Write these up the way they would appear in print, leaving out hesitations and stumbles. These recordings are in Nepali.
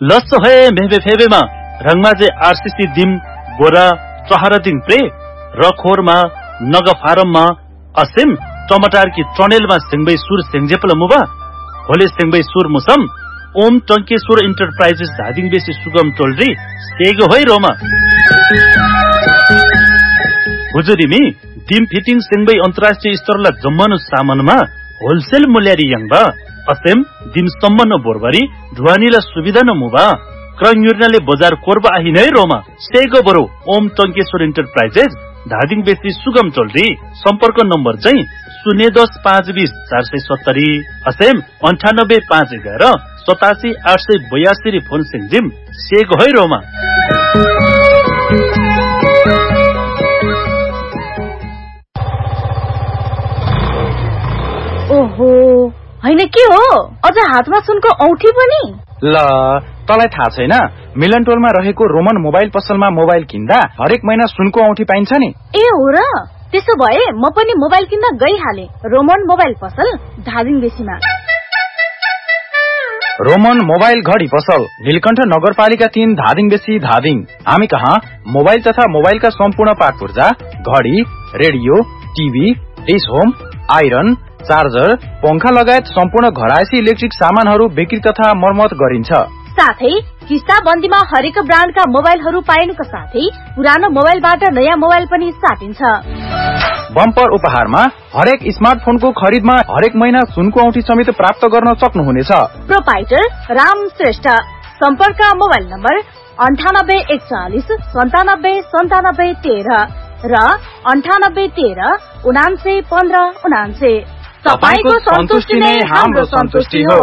लस है मेबे फेबेमा रंगमाजे आरसीसी दिम बोरा चहरा दिङ प्रे रखोरमा नग फारममा असिम टमाटर की ट्रनेलमा सिंगबै सुर सेंजेपल मुबा होले सिंगबै सुर मुसम ओम टंकेश्वर इंटरप्राइजेस धादिङ बेसी सुगम टोलरी सेगो होय रोमा हुजुरिमी दिम फिटिङ सिंगबै अन्तर्राष्ट्रिय स्तरला जम्मनु सामानमा होलसेल मूल्यरी यंगबा असेम दिम सम्मन बोरबरी ढुवानीला सुविधा न मुबा क्रन्युर्नाले बजार कोरबा आहिनै रोमा सेगो बरो ओम टंकेश्वर इंटरप्राइजेस धादिङ बेसी सुगम टोलरी सम्पर्क नम्बर चाहिँ 010-520-470 असेम 98-511-87-882 फोन सिंजिम सेगो है रोमा ओहो हैन के हो अझ हातमा सुनको औठी पनि ल तलाई थाहा छैन मिलन टोलमा रहेको रोमन मोबाइल पसलमा मोबाइल किन्दा हरेक महिना सुनको औठी पाइन्छ नि ए हो र त्यसो भए म पनि मोबाइल किन्न गइहाले रोमन मोबाइल पसल धादिङ बेसीमा रोमन मोबाइल घडी पसल नीलकण्ठ नगरपालिका 3 धादिङ बेसी धादिङ हामी कहाँ मोबाइल तथा मोबाइलका सम्पूर्ण पार्ट पुर्जा घडी radio TV dish home iron charger पंखा लगायत सम्पूर्ण घरायसी इलेक्ट्रिक सामानहरू बिक्री तथा मर्मत गरिन्छ साथै किस्ता बन्दीमा हरेक ब्रान्डका मोबाइलहरू पाइनुका साथै पुरानो मोबाइलबाट नयाँ मोबाइल पनि साटिन्छ बम्पर उपहारमा हरेक स्मार्टफोनको खरिदमा हरेक महिना सुनको औँठी समेत प्राप्त गर्न सक्नुहुनेछ प्रोपाइटर राम श्रेष्ठ सम्पर्क मोबाइल नम्बर 9841979713 र 9813991599 तपाईको सन्तुष्टि नै हाम्रो सन्तुष्टि हो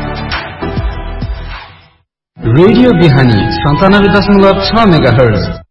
रेडियो बिहानी 97.6 मेगाहर्ज